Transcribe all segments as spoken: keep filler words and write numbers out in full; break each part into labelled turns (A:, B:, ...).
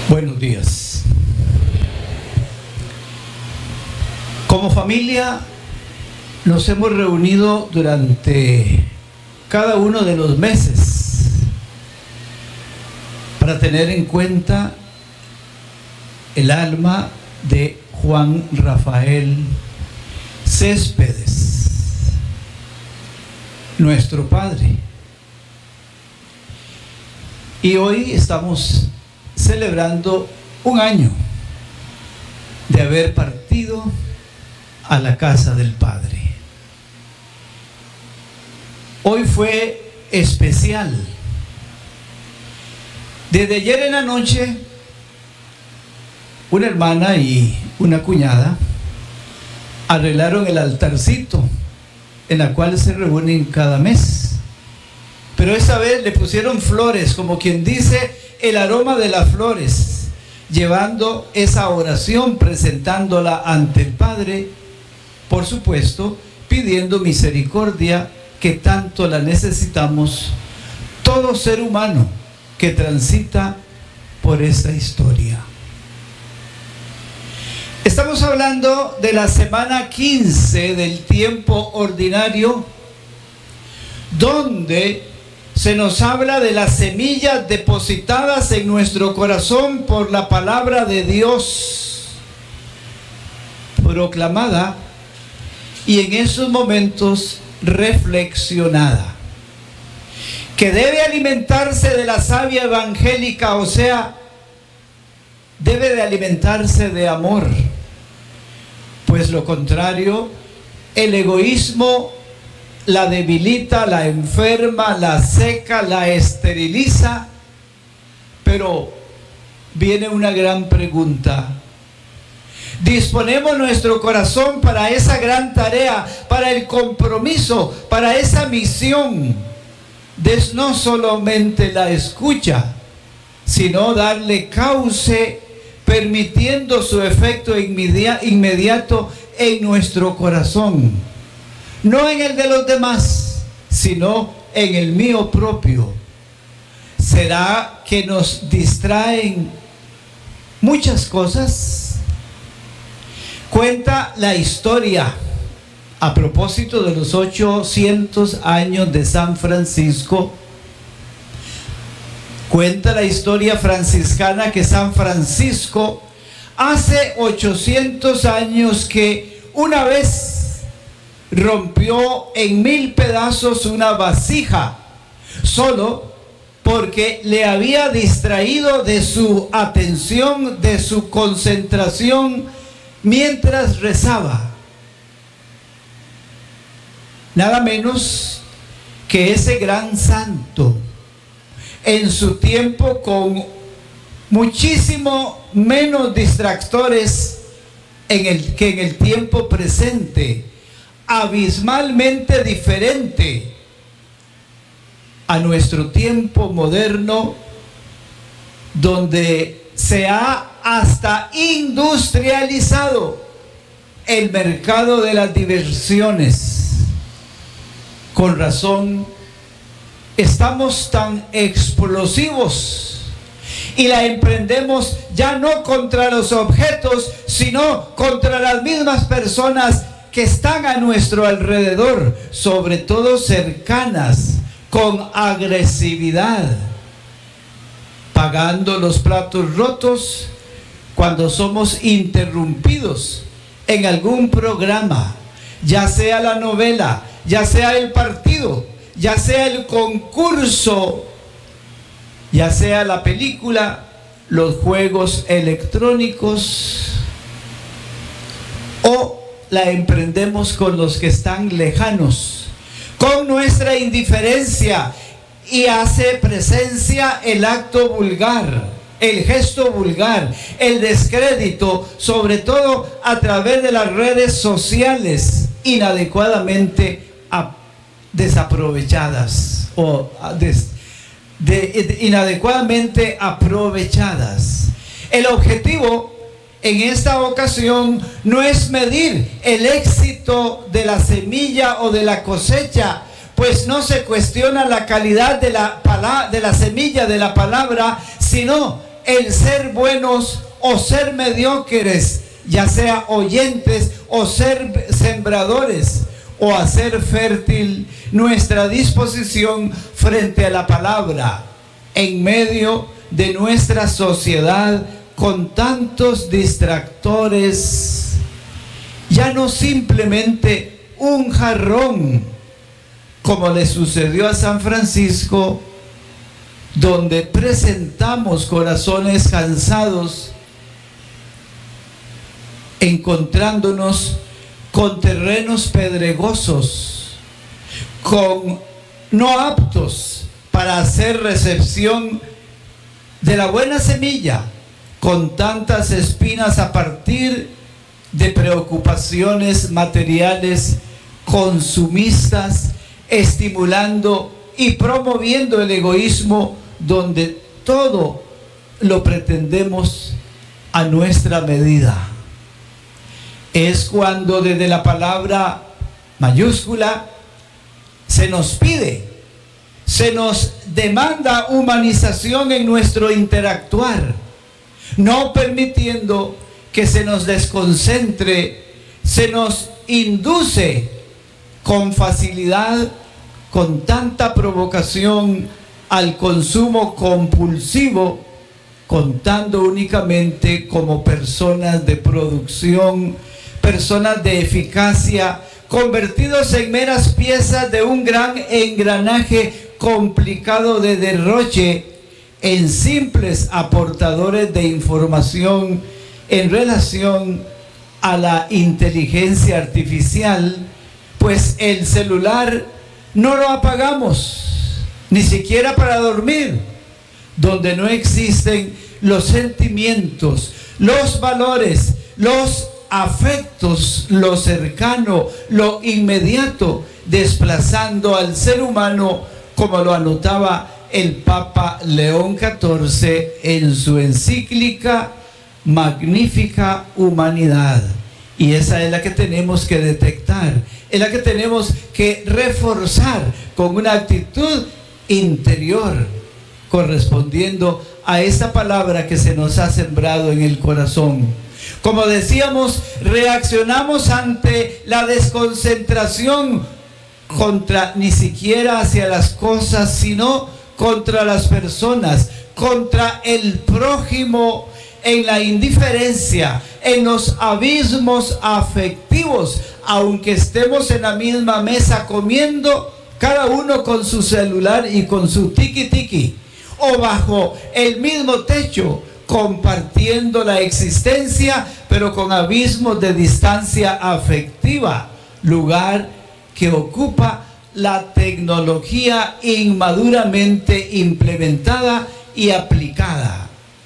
A: Buenos días. Como familia nos hemos reunido durante cada uno de los meses para tener en cuenta el alma de Juan Rafael Céspedes, nuestro padre. Y hoy estamos celebrando un año de haber partido a la casa del Padre. Hoy fue especial. Desde ayer en la noche, una hermana y una cuñada arreglaron el altarcito en la cual se reúnen cada mes. Pero esa vez le pusieron flores, como quien dice, el aroma de las flores, llevando esa oración, presentándola ante el Padre, por supuesto, pidiendo misericordia que tanto la necesitamos todo ser humano que transita por esta historia. Estamos hablando de la semana quince del tiempo ordinario, donde se nos habla de las semillas depositadas en nuestro corazón por la palabra de Dios proclamada y en esos momentos reflexionada, que debe alimentarse de la savia evangélica, o sea, debe de alimentarse de amor, pues lo contrario, el egoísmo la debilita, la enferma, la seca, la esteriliza. Pero viene una gran pregunta. ¿Disponemos nuestro corazón para esa gran tarea, para el compromiso, para esa misión de no solamente la escucha, sino darle cauce, permitiendo su efecto inmediato en nuestro corazón? No en el de los demás, sino en el mío propio. ¿Será que nos distraen muchas cosas? Cuenta la historia, a propósito de los ochocientos años de San Francisco, cuenta la historia franciscana que San Francisco hace ochocientos años que una vez rompió en mil pedazos una vasija, solo porque le había distraído de su atención, de su concentración, mientras rezaba. Nada menos que ese gran santo, en su tiempo con muchísimo menos distractores en el, que en el tiempo presente, abismalmente diferente a nuestro tiempo moderno, donde se ha hasta industrializado el mercado de las diversiones. Con razón, estamos tan explosivos y la emprendemos ya no contra los objetos, sino contra las mismas personas que están a nuestro alrededor, sobre todo cercanas, con agresividad, pagando los platos rotos cuando somos interrumpidos en algún programa, ya sea la novela, ya sea el partido, ya sea el concurso, ya sea la película, los juegos electrónicos, o la emprendemos con los que están lejanos, con nuestra indiferencia, y hace presencia el acto vulgar, el gesto vulgar, el descrédito, sobre todo a través de las redes sociales, inadecuadamente desaprovechadas o des, de, de, inadecuadamente aprovechadas. El objetivo en esta ocasión no es medir el éxito de la semilla o de la cosecha, pues no se cuestiona la calidad de la, de la semilla, de la palabra, sino el ser buenos o ser mediocres, ya sea oyentes o ser sembradores, o hacer fértil nuestra disposición frente a la palabra en medio de nuestra sociedad con tantos distractores. Ya no simplemente un jarrón, como le sucedió a San Francisco, donde presentamos corazones cansados, encontrándonos con terrenos pedregosos, con no aptos para hacer recepción de la buena semilla, con tantas espinas a partir de preocupaciones materiales consumistas, estimulando y promoviendo el egoísmo, donde todo lo pretendemos a nuestra medida. Es cuando desde la palabra mayúscula se nos pide, se nos demanda humanización en nuestro interactuar, no permitiendo que se nos desconcentre, se nos induce con facilidad, con tanta provocación al consumo compulsivo, contando únicamente como personas de producción, personas de eficacia, convertidos en meras piezas de un gran engranaje complicado de derroche, en simples aportadores de información en relación a la inteligencia artificial, pues el celular no lo apagamos, ni siquiera para dormir, donde no existen los sentimientos, los valores, los afectos, lo cercano, lo inmediato, desplazando al ser humano, como lo anotaba el Papa León catorce en su encíclica Magnífica Humanidad. Y esa es la que tenemos que detectar, es la que tenemos que reforzar con una actitud interior, correspondiendo a esta palabra que se nos ha sembrado en el corazón. Como decíamos, reaccionamos ante la desconcentración contra, ni siquiera hacia las cosas, sino contra las personas, contra el prójimo, en la indiferencia, en los abismos afectivos, aunque estemos en la misma mesa comiendo, cada uno con su celular y con su tiki tiki, o bajo el mismo techo, compartiendo la existencia, pero con abismos de distancia afectiva, lugar que ocupa la tecnología inmaduramente implementada y aplicada.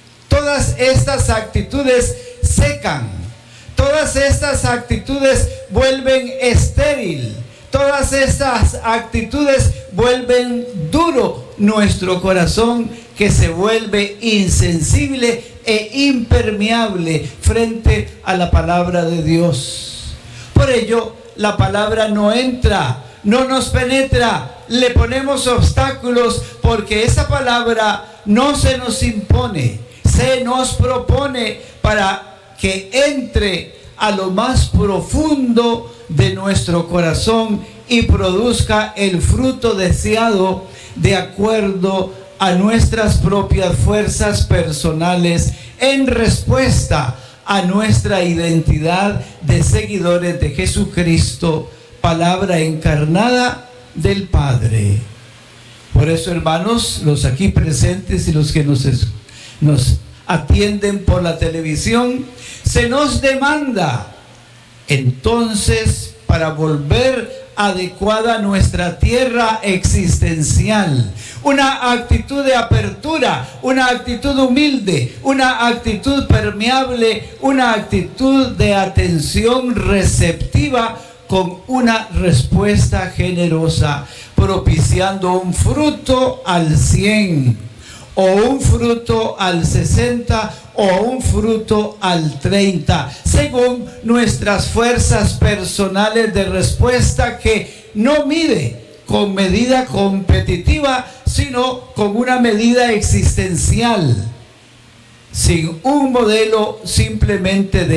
A: Todas estas actitudes secan, todas estas actitudes vuelven estéril, todas estas actitudes vuelven duro nuestro corazón, que se vuelve insensible e impermeable frente a la palabra de Dios. Por ello, la palabra no entra, no nos penetra, le ponemos obstáculos, porque esa palabra no se nos impone, se nos propone para que entre a lo más profundo de nuestro corazón y produzca el fruto deseado de acuerdo a nuestras propias fuerzas personales, en respuesta a nuestra identidad de seguidores de Jesucristo, palabra encarnada del Padre. Por eso, hermanos, los aquí presentes y los que nos, nos atienden por la televisión, se nos demanda entonces, para volver adecuada nuestra tierra existencial, una actitud de apertura, una actitud humilde, una actitud permeable, una actitud de atención receptiva, con una respuesta generosa, propiciando un fruto al cien, o un fruto al sesenta, o un fruto al treinta, según nuestras fuerzas personales de respuesta, que no mide con medida competitiva, sino con una medida existencial. sin un modelo simplemente de